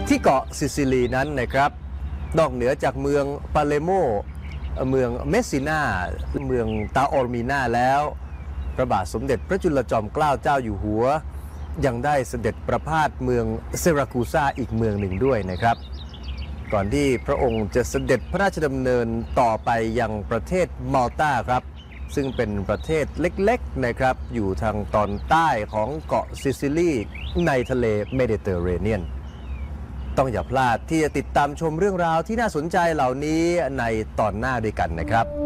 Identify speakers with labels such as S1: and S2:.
S1: ที่เกาะซิซิลีนั้นนะครับนอกเหนือจากเมืองปาเลโมเมืองเมสซินาเมืองตาออร์มีนาแล้วพระบาทสมเด็จพระจุลจอมเกล้าเจ้าอยู่หัวยังได้เสด็จประพาสเมืองเซราคูซาอีกเมืองหนึ่งด้วยนะครับก่อนที่พระองค์จะเสด็จพระราชดำเนินต่อไปยังประเทศมัลตาครับซึ่งเป็นประเทศเล็กๆนะครับอยู่ทางตอนใต้ของเกาะซิซิลีในทะเลเมดิเตอร์เรเนียนต้องอย่าพลาดที่จะติดตามชมเรื่องราวที่น่าสนใจเหล่านี้ในตอนหน้าด้วยกันนะครับ